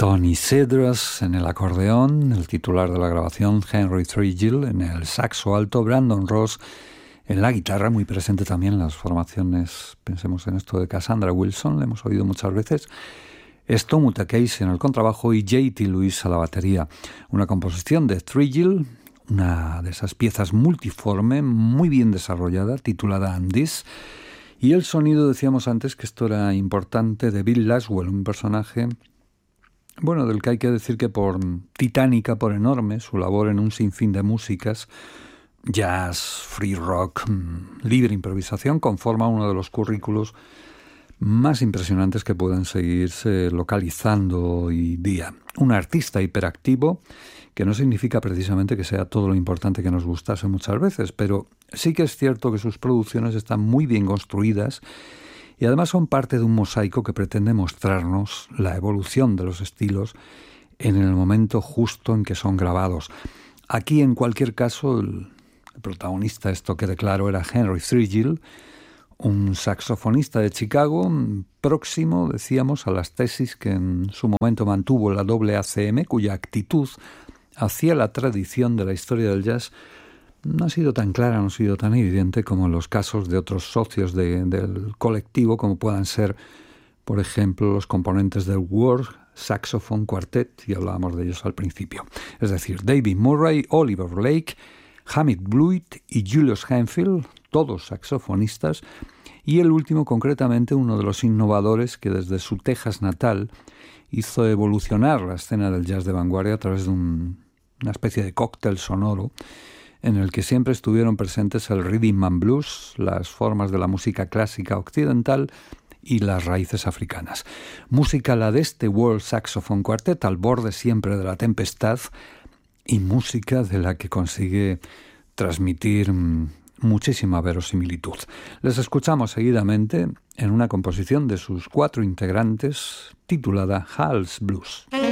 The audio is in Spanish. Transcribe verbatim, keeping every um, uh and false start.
Tony Cedras en el acordeón, el titular de la grabación Henry Threadgill en el saxo alto, Brandon Ross en la guitarra, muy presente también en las formaciones, pensemos en esto de Cassandra Wilson, le hemos oído muchas veces, Stomu Takeishi en el contrabajo y J T Lewis a la batería. Una composición de Threadgill, una de esas piezas multiforme, muy bien desarrollada, titulada And This. Y el sonido, decíamos antes que esto era importante, de Bill Laswell, un personaje, bueno, del que hay que decir que por titánica, por enorme, su labor en un sinfín de músicas, jazz, free rock, libre improvisación, conforma uno de los currículos más impresionantes que pueden seguirse localizando hoy día. Un artista hiperactivo, que no significa precisamente que sea todo lo importante que nos gustase muchas veces, pero sí que es cierto que sus producciones están muy bien construidas y además son parte de un mosaico que pretende mostrarnos la evolución de los estilos en el momento justo en que son grabados. Aquí, en cualquier caso, el, el protagonista, esto quede claro, era Henry Threadgill, un saxofonista de Chicago, próximo, decíamos, a las tesis que en su momento mantuvo la A A C M, cuya actitud hacia la tradición de la historia del jazz no ha sido tan clara, no ha sido tan evidente como en los casos de otros socios de, del colectivo, como puedan ser, por ejemplo, los componentes del World Saxophone Quartet, y hablábamos de ellos al principio. Es decir, David Murray, Oliver Lake, Hamid Blewett y Julius Henfield, todos saxofonistas, y el último concretamente uno de los innovadores que desde su Texas natal hizo evolucionar la escena del jazz de vanguardia a través de un, una especie de cóctel sonoro en el que siempre estuvieron presentes el rhythm and blues, las formas de la música clásica occidental y las raíces africanas. Música la de este World Saxophone Quartet, al borde siempre de la tempestad, y música de la que consigue transmitir muchísima verosimilitud. Les escuchamos seguidamente en una composición de sus cuatro integrantes titulada Hall's Blues.